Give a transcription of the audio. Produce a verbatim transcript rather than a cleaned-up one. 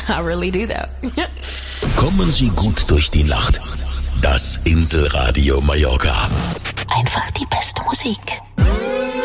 I really do though. Kommen Sie gut durch die Nacht. Das Inselradio Mallorca. Einfach die beste Musik.